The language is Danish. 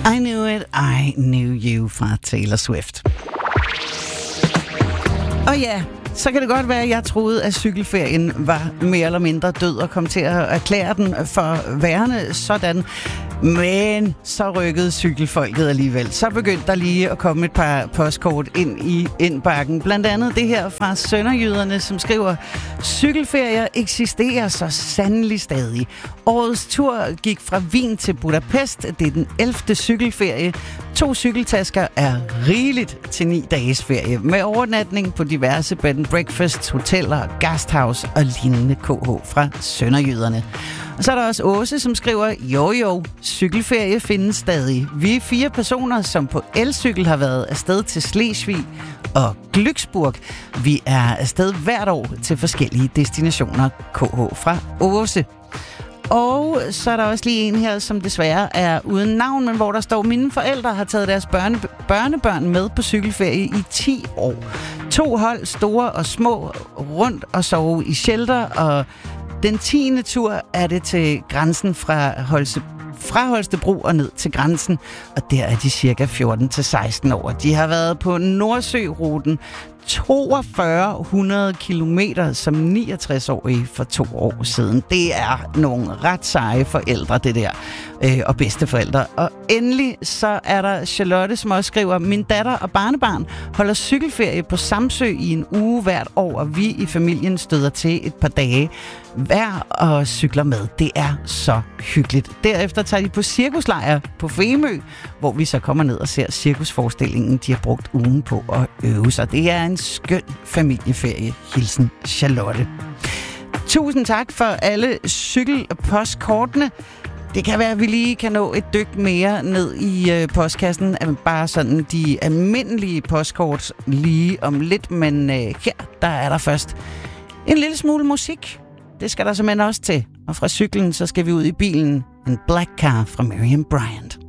I Knew It, I Knew You fra Taylor Swift. Og ja, så kan det godt være, at jeg troede, at cykelferien var mere eller mindre død og kom til at erklære den for værende sådan. Men så rykkede cykelfolket alligevel. Så begyndte der lige at komme et par postkort ind i indbakken. Blandt andet det her fra Sønderjyderne, som skriver: cykelferier eksisterer så sandelig stadig. Årets tur gik fra Wien til Budapest. Det er den 11. cykelferie. 2 cykeltasker er rigeligt til 9 dages ferie. Med overnatning på diverse bed and breakfast, hoteller, gasthouse og lignende. KH fra Sønderjyderne. Og så er der også Åse, som skriver: jo, cykelferie findes stadig. Vi er 4 personer, som på elcykel har været afsted til Slesvig og Glücksburg. Vi er afsted hvert år til forskellige destinationer. KH fra Åse. Og så er der også lige en her, som desværre er uden navn, men hvor der står: mine forældre har taget deres børnebørn med på cykelferie i 10 år. 2 hold, store og små, rundt og sove i shelter, og den 10. tur er det til grænsen fra Holstebro og ned til grænsen, og der er de cirka 14-16 år. De har været på Nordsøruten 4200 kilometer som 69-årige for 2 år siden. Det er nogle ret seje forældre, det der, og bedsteforældre. Og endelig så er der Charlotte, som også skriver: min datter og barnebarn holder cykelferie på Samsø i en uge hvert år, og vi i familien støder til et par dage hver og cykler med. Det er så hyggeligt. Derefter tager de på cirkuslejr på Femø, hvor vi så kommer ned og ser cirkusforestillingen, de har brugt ugen på at øve sig. Det er en skøn familieferie. Hilsen Charlotte. Tusind tak for alle cykelpostkortene. Det kan være, at vi lige kan nå et dyk mere ned i postkassen. Bare sådan de almindelige postkort lige om lidt. Men her, der er der først en lille smule musik. Det skal der simpelthen også til. Og fra cyklen, så skal vi ud i bilen. En Black Car fra Miriam Bryant.